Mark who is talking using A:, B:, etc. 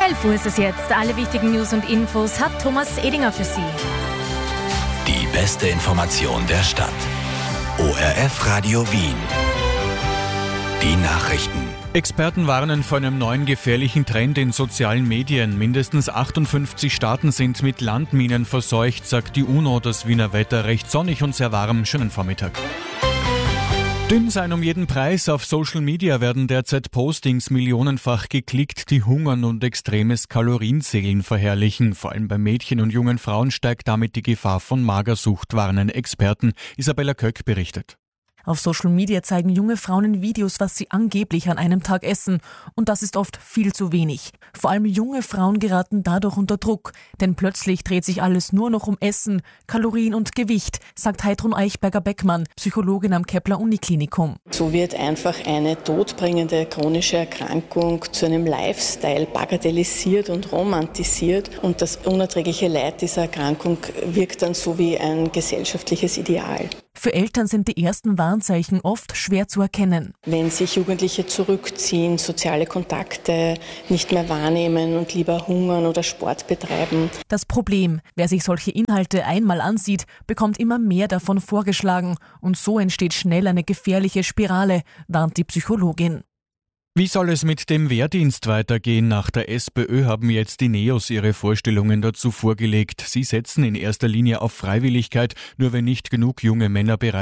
A: 11 Uhr ist es jetzt. Alle wichtigen News und Infos hat Thomas Edinger für Sie.
B: Die beste Information der Stadt. ORF Radio Wien. Die Nachrichten.
C: Experten warnen vor einem neuen gefährlichen Trend in sozialen Medien. Mindestens 58 Staaten sind mit Landminen verseucht, sagt die UNO. Das Wiener Wetter recht sonnig und sehr warm. Schönen Vormittag. Dünn sein um jeden Preis. Auf Social Media werden derzeit Postings millionenfach geklickt, die hungern und extremes Kalorienzählen verherrlichen. Vor allem bei Mädchen und jungen Frauen steigt damit die Gefahr von Magersucht, warnen Experten. Isabella Köck berichtet.
D: Auf Social Media zeigen junge Frauen in Videos, was sie angeblich an einem Tag essen. Und das ist oft viel zu wenig. Vor allem junge Frauen geraten dadurch unter Druck. Denn plötzlich dreht sich alles nur noch um Essen, Kalorien und Gewicht, sagt Heidrun Eichberger-Beckmann, Psychologin am Kepler-Uniklinikum.
E: So wird einfach eine todbringende chronische Erkrankung zu einem Lifestyle bagatellisiert und romantisiert. Und das unerträgliche Leid dieser Erkrankung wirkt dann so wie ein gesellschaftliches Ideal.
D: Für Eltern sind die ersten Warnzeichen oft schwer zu erkennen.
E: Wenn sich Jugendliche zurückziehen, soziale Kontakte nicht mehr wahrnehmen und lieber hungern oder Sport betreiben.
D: Das Problem: Wer sich solche Inhalte einmal ansieht, bekommt immer mehr davon vorgeschlagen. Und so entsteht schnell eine gefährliche Spirale, warnt die Psychologin.
C: Wie soll es mit dem Wehrdienst weitergehen? Nach der SPÖ haben jetzt die NEOS ihre Vorstellungen dazu vorgelegt. Sie setzen in erster Linie auf Freiwilligkeit, nur wenn nicht genug junge Männer bereit